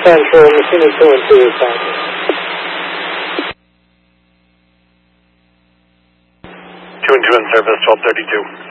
Central, Messina 2 and 2 is fine. 2 and 2 in service, 1232.